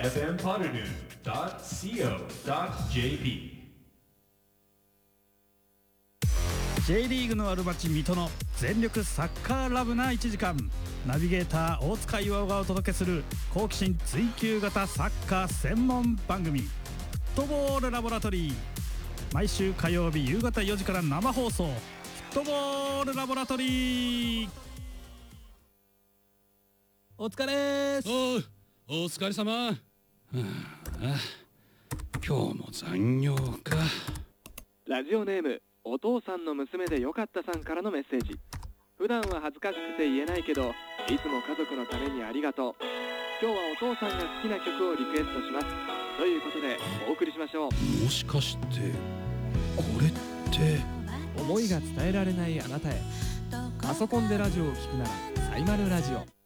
fmpoddernoon.co.jp J リーグのある街水戸の全力サッカーラブな1時間、ナビゲーター大塚岩がお届けする好奇心追求型サッカー専門番組フットボールラボラトリー。毎週火曜日夕方4時から生放送、フットボールラボラトリー。お疲れーす。 お疲れ様。今日も残業か。 ラジオネームお父さんの娘でよかったさんからのメッセージ。普段は恥ずかしくて言えないけど、いつも家族のためにありがとう。今日はお父さんが好きな曲をリクエストしますということでお送りしましょう。 もしかしてこれって思いが伝えられないあなたへ。パソコンでラジオを聞くならサイマルラジオ。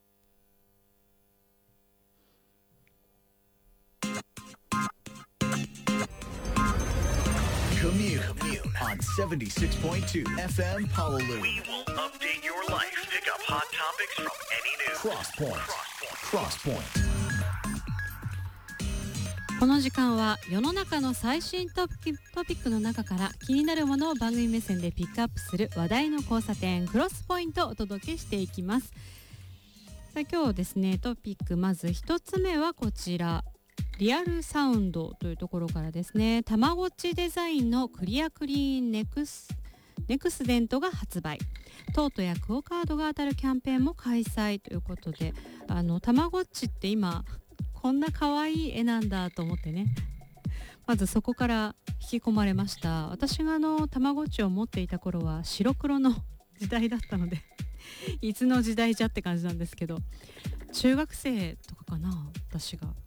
Commune on 76.2 FM Honolulu. We will update your life. Pick up hot topics from any news. Crosspoint. この時間は世の中の最新トピックの中から気になるものを番組目線でピックアップする話題の交差点、クロスポイントをお届けしていきます。さあ今日ですね、トピックまず一つ目はこちら、リアルサウンドというところからですね、たまごっちデザインのクリアクリーンネクスデントが発売。トートやクオカードが当たるキャンペーンも開催ということで、たまごっちって今こんな可愛い絵なんだと思ってね、まずそこから引き込まれました。私がたまごっちを持っていた頃は白黒の時代だったのでいつの時代じゃって感じなんですけど、中学生とかかな、私が。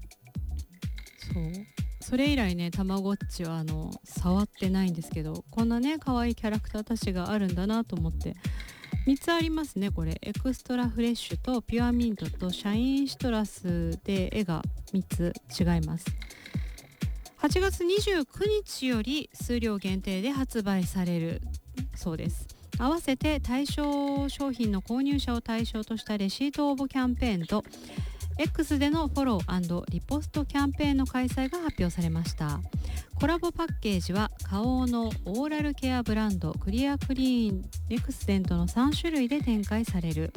それ以来ね、たまごっちは触ってないんですけど、こんなね可愛いキャラクターたちがあるんだなと思って。3つありますね。これエクストラフレッシュとピュアミントとシャインシトラスで絵が3つ違います。8月29日より数量限定で発売されるそうです。合わせて対象商品の購入者を対象としたレシート応募キャンペーンとX でのフォロー&リポストキャンペーンの開催が発表されました。コラボパッケージは花王のオーラルケアブランドクリアクリーンネクスデントの3種類で展開される。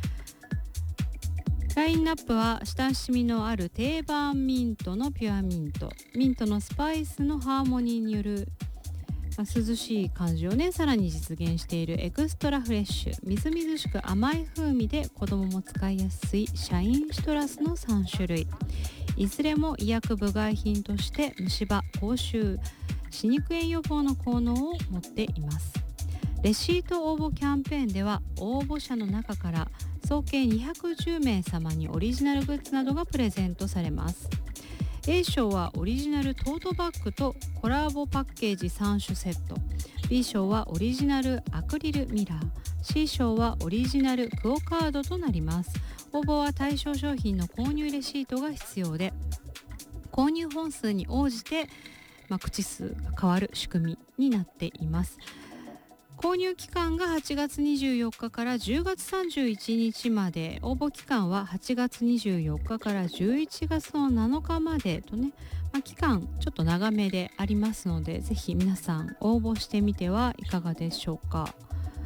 ラインナップは親しみのある定番ミントのピュアミント、ミントのスパイスのハーモニーによる涼しい感じをねさらに実現しているエクストラフレッシュ、みずみずしく甘い風味で子供も使いやすいシャインシトラスの3種類、いずれも医薬部外品として虫歯、口臭、歯肉炎予防の効能を持っています。レシート応募キャンペーンでは応募者の中から総計210名様にオリジナルグッズなどがプレゼントされます。A 賞はオリジナルトートバッグとコラボパッケージ3種セット、 B 賞はオリジナルアクリルミラー、 C 賞はオリジナルクオカードとなります。応募は対象商品の購入レシートが必要で、購入本数に応じて、口数が変わる仕組みになっています。購入期間が8月24日から10月31日まで、応募期間は8月24日から11月の7日までとね、期間ちょっと長めでありますので、ぜひ皆さん応募してみてはいかがでしょうか。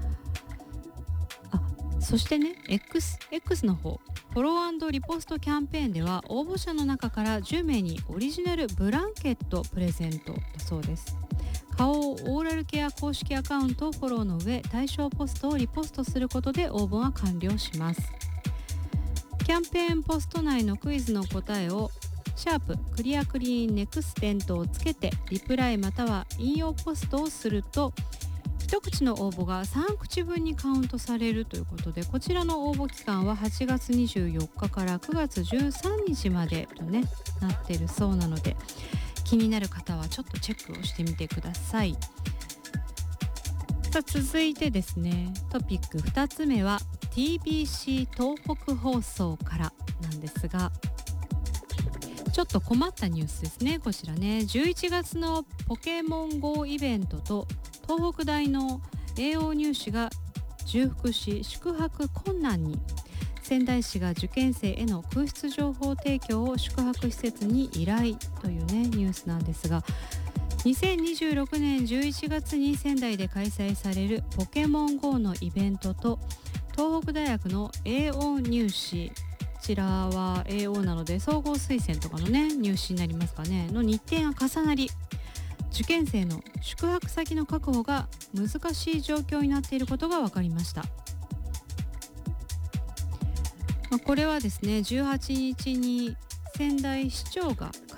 そしてね、 X の方フォロー&リポストキャンペーンでは応募者の中から10名にオリジナルブランケットプレゼントだそうです。花王オーラルケア公式アカウントをフォローの上、対象ポストをリポストすることで応募が完了します。キャンペーンポスト内のクイズの答えをシャープクリアクリーンネクステントをつけてリプライまたは引用ポストをすると、一口の応募が3口分にカウントされるということで、こちらの応募期間は8月24日から9月13日までとねなっているそうなので、気になる方はちょっとチェックをしてみてください。さあ続いてですね、トピック2つ目は TBC 東北放送からなんですが、ちょっと困ったニュースですね。こちらね、11月のポケモン GO イベントと東北大の栄養入試が重複し宿泊困難に。 仙台市が受験生への空室情報提供を宿泊施設に依頼というねニュースなんですが、2026年11月に仙台で開催されるポケモン GO のイベントと東北大学の AO 入試、こちらは AO なので総合推薦とかのね入試になりますかねの日程が重なり、受験生の宿泊先の確保が難しい状況になっていることが分かりました。これはですね18日に仙台市長が